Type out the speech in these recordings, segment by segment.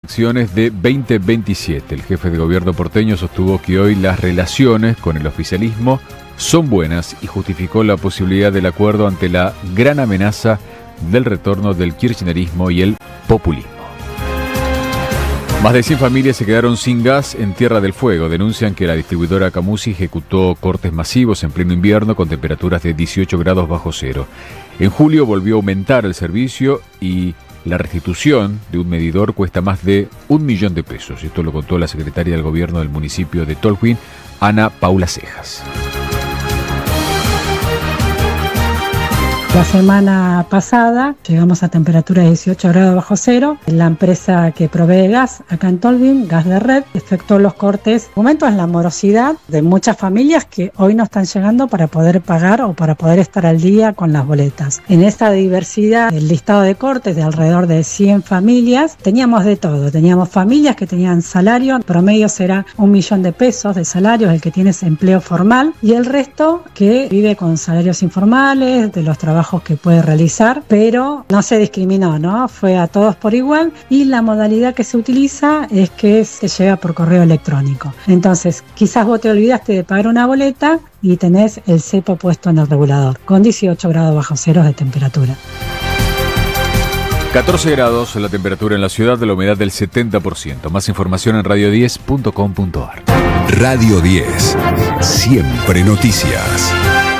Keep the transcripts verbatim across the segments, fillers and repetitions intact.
elecciones de veinte veintisiete. El jefe de gobierno porteño sostuvo que hoy las relaciones con el oficialismo son buenas y justificó la posibilidad del acuerdo ante la gran amenaza del retorno del kirchnerismo y el populismo. Más de cien familias se quedaron sin gas en Tierra del Fuego. Denuncian que la distribuidora Camusi ejecutó cortes masivos en pleno invierno con temperaturas de dieciocho grados bajo cero. En julio volvió a aumentar el servicio y la restitución de un medidor cuesta más de un millón de pesos. Esto lo contó la secretaria del gobierno del municipio de Tolhuin, Ana Paula Cejas. La semana pasada llegamos a temperaturas de dieciocho grados bajo cero. La empresa que provee gas acá en Tolhuin, Gas de Red, efectuó los cortes. Momento en la morosidad de muchas familias que hoy no están llegando para poder pagar o para poder estar al día con las boletas. En esta diversidad, el listado de cortes de alrededor de cien familias, teníamos de todo. Teníamos familias que tenían salario, promedio será un millón de pesos de salario, el que tiene empleo formal, y el resto que vive con salarios informales, de los trabajos que puede realizar, pero no se discriminó, ¿no? Fue a todos por igual, y la modalidad que se utiliza es que se llega por correo electrónico. Entonces, quizás vos te olvidaste de pagar una boleta y tenés el cepo puesto en el regulador, con dieciocho grados bajo cero de temperatura. catorce grados la temperatura en la ciudad, de la humedad del setenta por ciento. Más información en radio diez punto com punto a r. Radio diez, siempre noticias.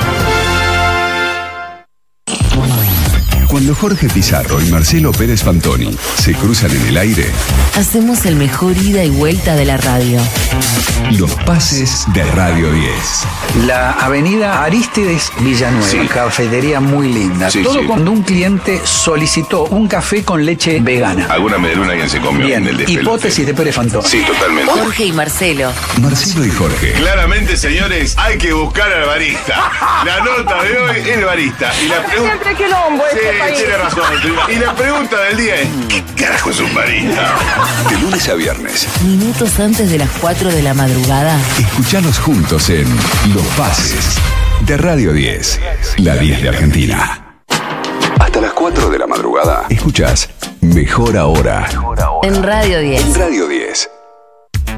Cuando Jorge Pizarro y Marcelo Pérez Fantoni se cruzan en el aire, hacemos el mejor ida y vuelta de la radio. Los pases de Radio diez. La avenida Arístides Villanueva, sí. Cafetería muy linda. Sí, Todo sí. Cuando un cliente solicitó un café con leche vegana. Alguna medialuna alguien se comió. Bien, en el hipótesis de Pérez Fantoni. Sí, totalmente. Jorge y Marcelo. Marcelo y Jorge. Claramente, señores, hay que buscar al barista. La nota de hoy es el barista. Y la pregunta... Siempre quilombo este sí, país. Tiene razón. Y la pregunta del día es: ¿qué carajo es un barista? De lunes a viernes, Minutos antes de las cuatro de la madrugada. escuchanos juntos en Los Pases de Radio diez, la diez de Argentina. Hasta las cuatro de la madrugada, escuchás Mejor Ahora En Radio diez. en Radio diez.